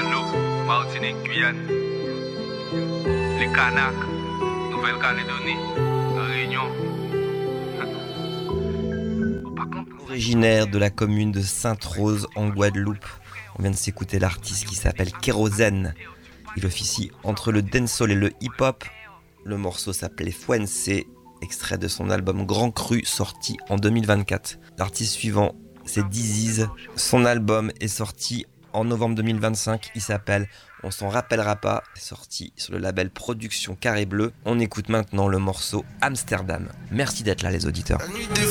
Guadeloupe, Martinique, Guyane, les Canaques, Nouvelle-Calédonie, La Réunion. Originaire de la commune de Sainte-Rose en Guadeloupe, on vient de s'écouter l'artiste qui s'appelle Kérosène. Il officie entre le dancehall et le hip-hop. Le morceau s'appelait Fuense, extrait de son album Grand Cru sorti en 2024. L'artiste suivant, c'est Disease. Son album est sorti en novembre 2025. Il s'appelle On s'en rappellera pas, sorti sur le label Production Carré Bleu. On écoute maintenant le morceau Amsterdam. Merci d'être là les auditeurs.